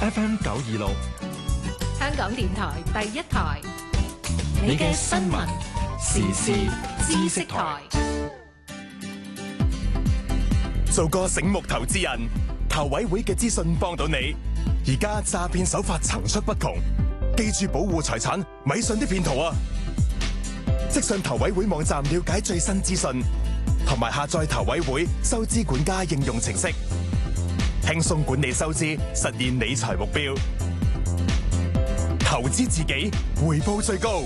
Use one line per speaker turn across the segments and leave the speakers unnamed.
FM 926，
香港電台第一台，
你嘅新聞時事知識台。
做個醒目投資人，投委會嘅資訊幫到你。而家詐騙手法層出不窮，記住保護財產，咪信啲騙徒啊！即上投委會網站了解最新資訊，同埋下載投委會收支管家應用程式，輕鬆管理收支，實現理財目標。投資自己，回報最高。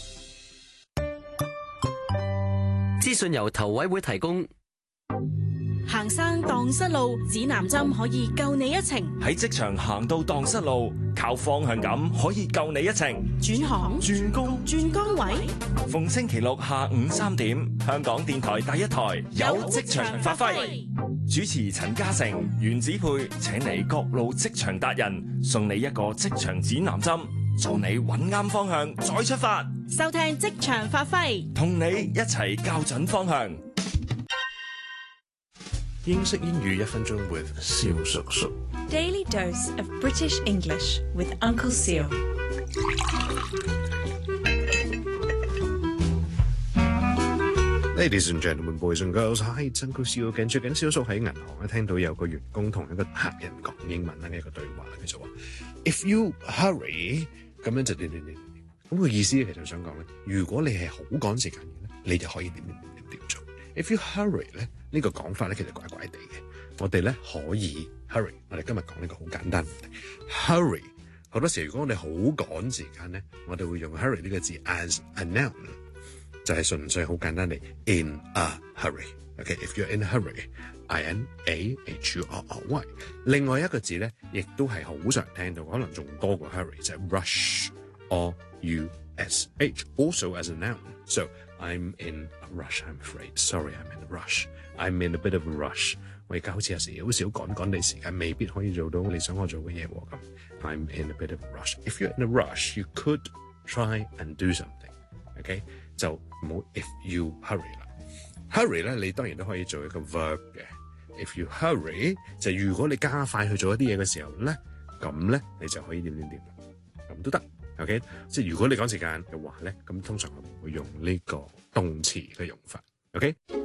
資訊由投委會提供。
行山蕩失路，指南針可以救你一程。
喺職場行到蕩失路，靠方向感可以救你一程。
轉行、
轉工、
轉崗位，
逢星期六下午3點，香港電台第一台有職場發揮。主持陳嘉誠、袁子佩請嚟各路職場達人，送你一個職場指南針，助你揾啱方向再出發。
收聽職場發揮，
同你一齊校準方向。
英式英語1分鐘 with 蕭叔叔。
Daily dose of British English with Uncle Seal.
Ladies and gentlemen, boys and girls, hi, it's Uncle Seal again。最近蕭叔喺銀行咧聽到有個員工同一個客人講英文咧一個對話，佢就話 If you hurry， 咁樣就點。咁個意思其實想講咧，如果你係好趕時間嘅咧，你就可以點做。If you hurry 咧呢個講法咧其實怪怪地嘅，我哋咧可以 hurry。我哋今日講呢個好簡單 ，hurry 好多時如果我哋好趕時間咧，我哋會用 hurry 呢個字 as a noun， 就係純粹好簡單地 in a hurry。OK，if you're in a hurry，I-N-A-H-U-R-R-Y。另外一個字咧，亦都係好常聽到，可能仲多過 hurry，就係 rush，R-U-S-H，also as a noun。So I'm in a rush, I'm afraid. Sorry, I'm in a rush. I'm in a bit of a rush. 我而家好似有時好少趕地時間，未必可以做到你想我做嘅嘢喎咁。I'm in a bit of a rush. If you're in a rush, you could try and do something. OK， 就唔好 if you hurry 啦。Hurry 咧，你當然都可以做一個 verb 嘅。If you hurry， 就如果你加快去做一啲嘢嘅時候咧，咁咧你就可以點，咁都得。OK， 即係如果你趕時間嘅話咧，咁通常我哋會用呢個動詞嘅用法。OK。